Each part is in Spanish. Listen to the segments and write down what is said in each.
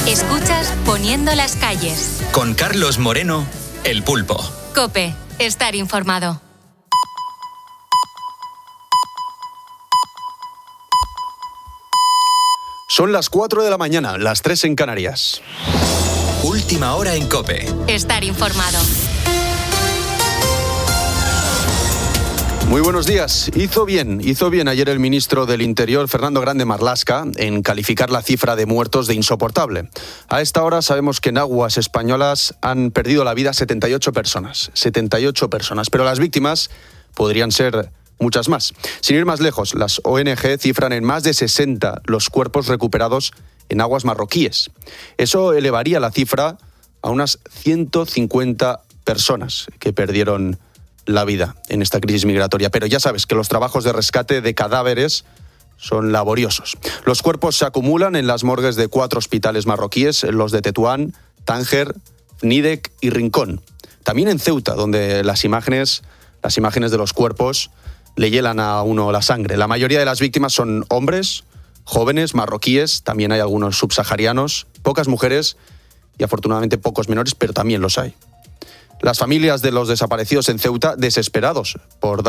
Escuchas Poniendo las calles. Con Carlos Moreno, El Pulpo. COPE, estar informado. Son las 4 de la mañana, las 3 en Canarias. Última hora en COPE. Estar informado. Muy buenos días. Hizo bien ayer el ministro del Interior, Fernando Grande Marlaska, en calificar la cifra de muertos de insoportable. A esta hora sabemos que en aguas españolas han perdido la vida 78 personas, pero las víctimas podrían ser muchas más. Sin ir más lejos, las ONG cifran en más de 60 los cuerpos recuperados en aguas marroquíes. Eso elevaría la cifra a unas 150 personas que perdieron la vida en esta crisis migratoria. Pero ya sabes que los trabajos de rescate de cadáveres son laboriosos. Los cuerpos se acumulan en las morgues de 4 hospitales marroquíes, los de Tetuán, Tánger, Nidec y Rincón. También en Ceuta, donde las imágenes de los cuerpos le hielan a uno la sangre. La mayoría de las víctimas son hombres, jóvenes, marroquíes, también hay algunos subsaharianos, pocas mujeres y afortunadamente pocos menores, pero también los hay. Las familias de los desaparecidos en Ceuta están desesperados por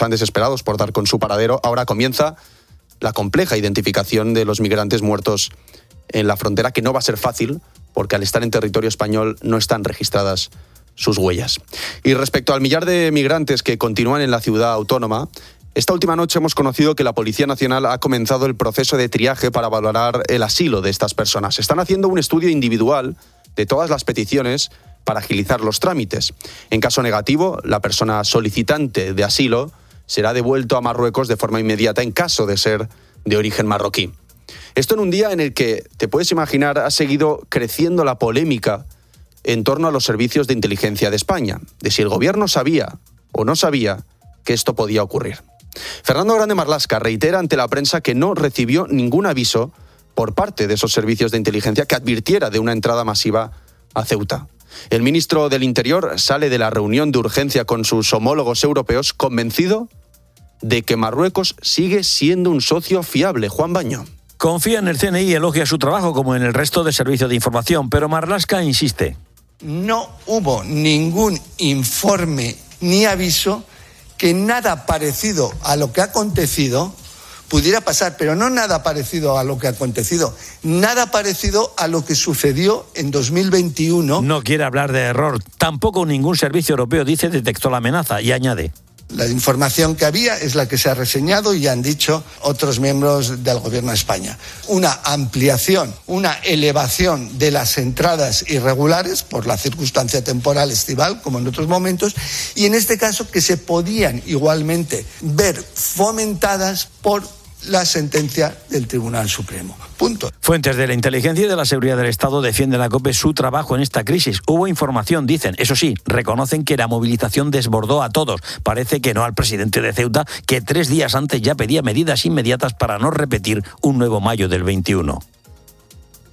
dar con su paradero. Ahora comienza la compleja identificación de los migrantes muertos en la frontera, que no va a ser fácil porque al estar en territorio español no están registradas sus huellas. Y respecto al millar de migrantes que continúan en la ciudad autónoma, esta última noche hemos conocido que la Policía Nacional ha comenzado el proceso de triaje para valorar el asilo de estas personas. Están haciendo un estudio individual de todas las peticiones para agilizar los trámites. En caso negativo, la persona solicitante de asilo será devuelto a Marruecos de forma inmediata en caso de ser de origen marroquí. Esto en un día en el que, te puedes imaginar, ha seguido creciendo la polémica en torno a los servicios de inteligencia de España, de si el gobierno sabía o no sabía que esto podía ocurrir. Fernando Grande Marlaska reitera ante la prensa que no recibió ningún aviso por parte de esos servicios de inteligencia que advirtiera de una entrada masiva a Ceuta. El ministro del Interior sale de la reunión de urgencia con sus homólogos europeos convencido de que Marruecos sigue siendo un socio fiable. Juan Baño. Confía en el CNI y elogia su trabajo como en el resto de servicios de información, pero Marlaska insiste. No hubo ningún informe ni aviso que nada parecido a lo que ha acontecido pudiera pasar, pero no nada parecido a lo que ha acontecido, nada parecido a lo que sucedió en 2021. No quiere hablar de error. Tampoco ningún servicio europeo, dice, detectó la amenaza y añade. La información que había es la que se ha reseñado y han dicho otros miembros del Gobierno de España. Una ampliación, una elevación de las entradas irregulares por la circunstancia temporal estival, como en otros momentos, y en este caso que se podían igualmente ver fomentadas por la sentencia del Tribunal Supremo. Punto. Fuentes de la inteligencia y de la seguridad del Estado defienden a COPE su trabajo en esta crisis. Hubo información, dicen. Eso sí, reconocen que la movilización desbordó a todos. Parece que no al presidente de Ceuta, que 3 días antes ya pedía medidas inmediatas para no repetir un nuevo mayo del 21.